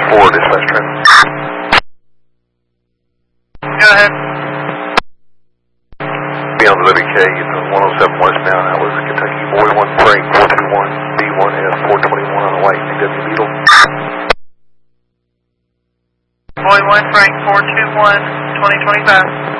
4, dispatch traffic. Go ahead. Be on the WK, 107 westbound, that was Kentucky Boy 1 Frank 421, B1F 421 on the white AW Beetle. Boy 1 Frank 421, 2025.